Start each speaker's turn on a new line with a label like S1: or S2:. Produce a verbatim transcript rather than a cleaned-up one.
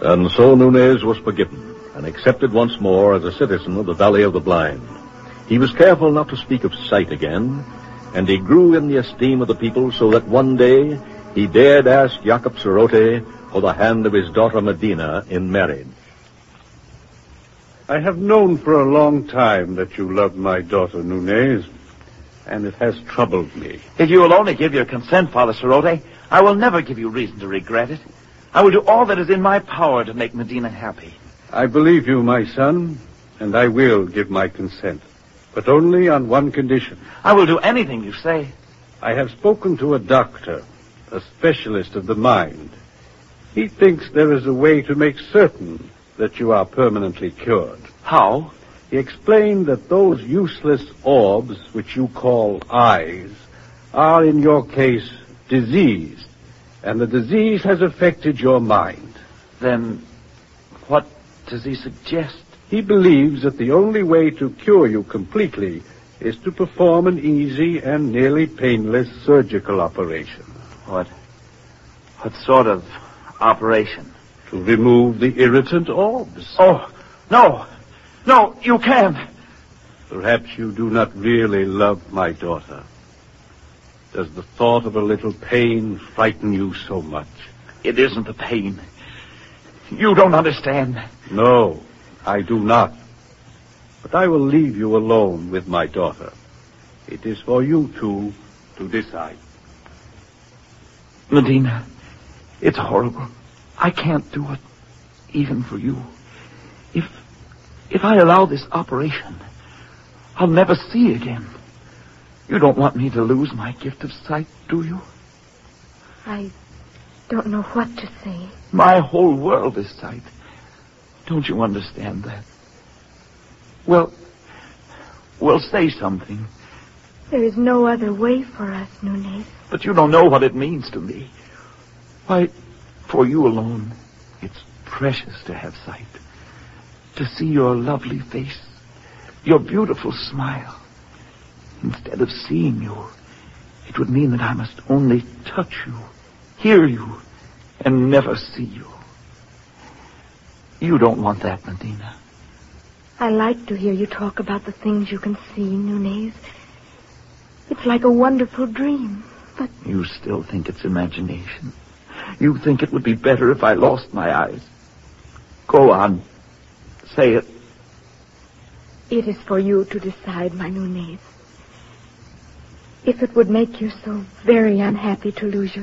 S1: And so Nunez was forgiven and accepted once more as a citizen of the Valley of the Blind. He was careful not to speak of sight again, and he grew in the esteem of the people so that one day he dared ask Jacob Serrote for the hand of his daughter Medina in marriage.
S2: I have known for a long time that you loved my daughter Nunez, and it has troubled me.
S3: If you will only give your consent, Father Serrote, I will never give you reason to regret it. I will do all that is in my power to make Medina happy.
S2: I believe you, my son, and I will give my consent, but only on one condition.
S3: I will do anything you say.
S2: I have spoken to a doctor, a specialist of the mind. He thinks there is a way to make certain that you are permanently cured.
S3: How?
S2: He explained that those useless orbs, which you call eyes, are in your case diseased, and the disease has affected your mind.
S3: Then what does he suggest?
S2: He believes that the only way to cure you completely is to perform an easy and nearly painless surgical operation.
S3: What? What sort of operation?
S2: To remove the irritant orbs.
S3: Oh, no. No, you can't.
S2: Perhaps you do not really love my daughter. Does the thought of a little pain frighten you so much?
S3: It isn't the pain. You don't understand.
S2: No, I do not. But I will leave you alone with my daughter. It is for you two to decide.
S3: Medina, it's horrible. I can't do it, even for you. If, if I allow this operation, I'll never see again. You don't want me to lose my gift of sight, do you?
S4: I don't know what to say.
S3: My whole world is sight. Don't you understand that? Well, well, say something.
S4: There is no other way for us, Nunez.
S3: But you don't know what it means to me. Why, for you alone, it's precious to have sight. To see your lovely face, your beautiful smile. Instead of seeing you, it would mean that I must only touch you, hear you, and never see you. You don't want that, Medina.
S4: I like to hear you talk about the things you can see, Nunez. It's like a wonderful dream, but...
S3: You still think it's imagination. You think it would be better if I lost my eyes. Go on. Say it.
S4: It is for you to decide, my Nunez. If it would make you so very unhappy to lose your